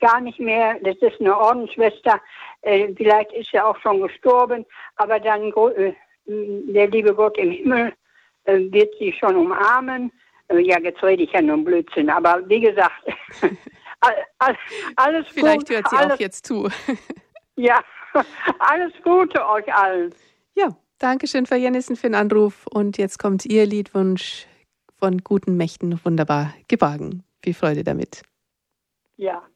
gar nicht mehr. Das ist eine Ordensschwester. Vielleicht ist sie auch schon gestorben. Aber dann der liebe Gott im Himmel wird sie schon umarmen. Ja, jetzt rede ich ja nur Blödsinn. Aber wie gesagt, alles gut. Vielleicht hört sie auch jetzt zu. Ja, alles Gute euch allen. Ja, danke schön, Frau Jennissen, für den Anruf. Und jetzt kommt Ihr Liedwunsch von Guten Mächten, wunderbar geborgen. Viel Freude damit. Ja.